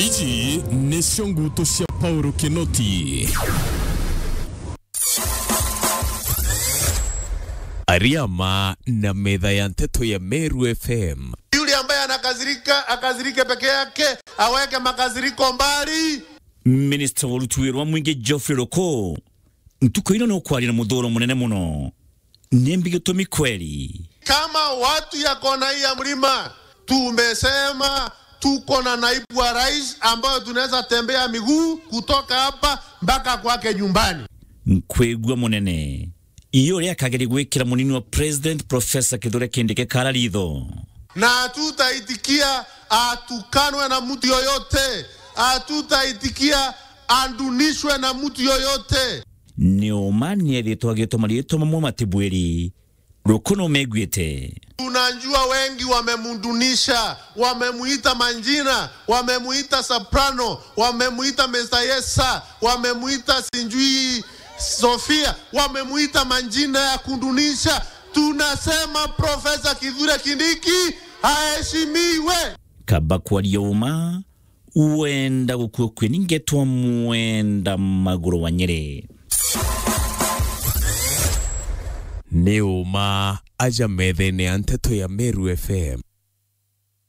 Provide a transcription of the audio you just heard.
Ici ni cionguto cia Paulo Kinoti. Ariama na metha ya nteto ya Meru FM. Yule ambaye akazirike peke yake, aweke makaziriko mbali. Minister wa mwingi Geoffrey Roko ntuko ino no kwalira mudhoro munene muno nembigitomi kweli. Kama watu ya kona hii ya mlima tumesema tuko na naibu wa rais ambayo tunaweza tembea miguu kutoka hapa mpaka kwake nyumbani. Nkwegwa munene iyo ya kageri gwekira munini wa president Professor Kithure Kindiki Kararitho, na tutaitikia atukanwe na mtu yoyote, atutaitikia andunishwe na mtu yoyote. Ni omani editwa gitoma lietoma mu matibweri Rokono megwete. Tunajua wengi wamemundunisha, wamemuita manjina, wamemuita soprano, wamemuita Mesayesa, wamemuita Sinjui Sofia, wamemuita manjina ya kundunisha. Tunasema Profesa Kithure Kindiki aheshimiwe. Kabakwa lioma uenda gukukwe ningetwa muenda maguru wa Nyeri. Neuma aja methene ya nteto ya Meru FM.